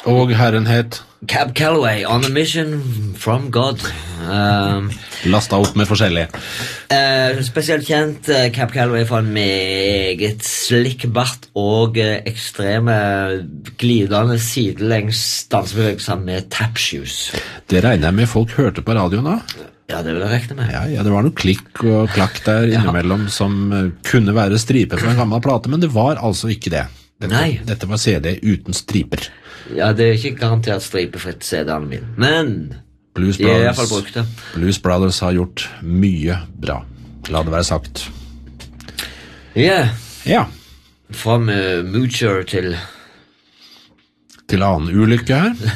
Og herren het Cab Calloway, On a Mission from God. lastet opp med forskjellige. Spesielt kjent Cab Calloway for en meget slikk bart og ekstreme glidende sidelengs dansebevegelser med tap shoes. Det regner jeg med folk hørte på radioen da. Ja, det vil jeg regne med. Ja, det var noe klikk og klakk der innimellom som kunne være striper på en gammel plate, men det var altså ikke det. Dette var CD uten striper. Ja, det er ikke garantert stripefritt CD-ene mine, men Blues de er i hvert fall brukt det. Blues Brothers har gjort mye bra. La det være sagt. Ja. Fra Moocher til Til annen ulykke her.